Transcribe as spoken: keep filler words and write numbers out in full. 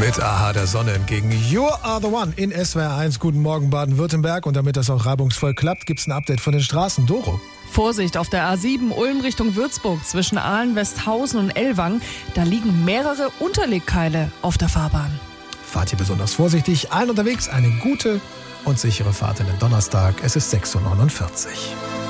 Mit Aha der Sonne entgegen. You are the one in S W R eins. Guten Morgen Baden-Württemberg. Und damit das auch reibungsvoll klappt, gibt es ein Update von den Straßen. Doro. Vorsicht auf der A sieben Ulm Richtung Würzburg zwischen Aalen, Westhausen und Ellwangen. Da liegen mehrere Unterlegkeile auf der Fahrbahn. Fahrt hier besonders vorsichtig. Allen unterwegs eine gute und sichere Fahrt in den Donnerstag. Es ist sechs Uhr neunundvierzig.